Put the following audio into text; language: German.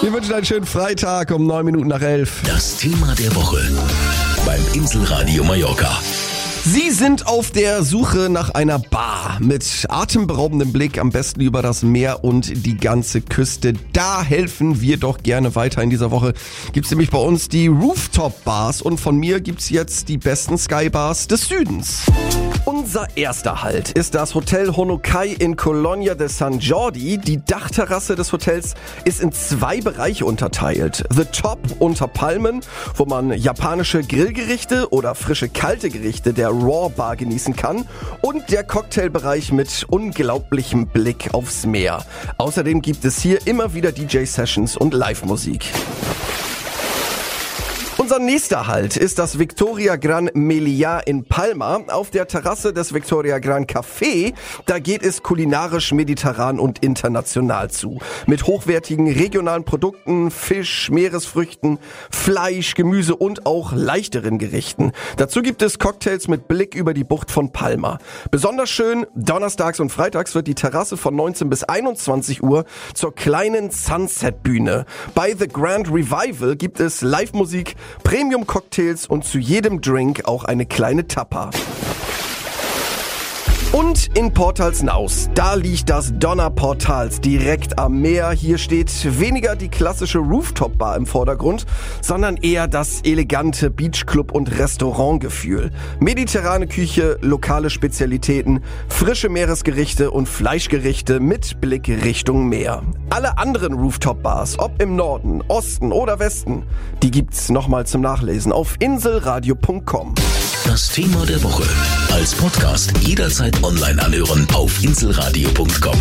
Wir wünschen einen schönen Freitag um 9:09. Das Thema der Woche beim Inselradio Mallorca. Sie sind auf der Suche nach einer Bar mit atemberaubendem Blick, am besten über das Meer und die ganze Küste. Da helfen wir doch gerne weiter. In dieser Woche gibt's nämlich bei uns die Rooftop-Bars und von mir gibt's jetzt die besten Skybars des Südens. Unser erster Halt ist das Hotel Honokai in Colonia de San Jordi. Die Dachterrasse des Hotels ist in 2 Bereiche unterteilt. The Top unter Palmen, wo man japanische Grillgerichte oder frische kalte Gerichte der Raw Bar genießen kann, und der Cocktailbereich mit unglaublichem Blick aufs Meer. Außerdem gibt es hier immer wieder DJ-Sessions und Live-Musik. Unser nächster Halt ist das Victoria Gran Meliá in Palma. Auf der Terrasse des Victoria Gran Café, da geht es kulinarisch mediterran und international zu. Mit hochwertigen regionalen Produkten, Fisch, Meeresfrüchten, Fleisch, Gemüse und auch leichteren Gerichten. Dazu gibt es Cocktails mit Blick über die Bucht von Palma. Besonders schön, donnerstags und freitags wird die Terrasse von 19 bis 21 Uhr zur kleinen Sunset-Bühne. Bei The Grand Revival gibt es Live-Musik, Premium-Cocktails und zu jedem Drink auch eine kleine Tapa. Und in Portalsnaus, da liegt das Donna Portals direkt am Meer. Hier steht weniger die klassische Rooftop-Bar im Vordergrund, sondern eher das elegante Beachclub- und Restaurantgefühl. Mediterrane Küche, lokale Spezialitäten, frische Meeresgerichte und Fleischgerichte mit Blick Richtung Meer. Alle anderen Rooftop-Bars, ob im Norden, Osten oder Westen, die gibt's nochmal zum Nachlesen auf inselradio.com. Das Thema der Woche als Podcast jederzeit online anhören auf inselradio.com.